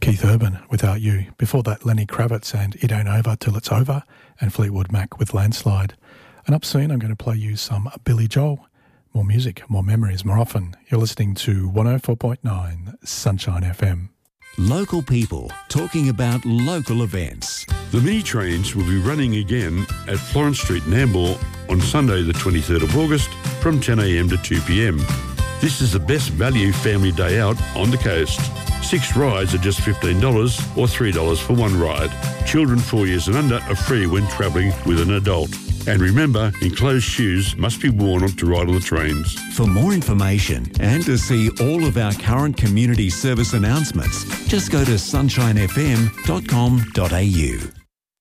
Keith Urban, Without You. Before that, Lenny Kravitz and It Ain't Over Till It's Over, and Fleetwood Mac with Landslide. And up soon, I'm going to play you some Billy Joel. More music, more memories, more often. You're listening to 104.9 Sunshine FM. Local people talking about local events. The mini trains will be running again at Florence Street in Amble on Sunday the 23rd of August from 10 a.m. to 2 p.m. This is the best value family day out on the coast. 6 rides are just $15 or $3 for one ride. Children 4 years and under are free when travelling with an adult. And remember, enclosed shoes must be worn to ride on the trains. For more information and to see all of our current community service announcements, just go to sunshinefm.com.au.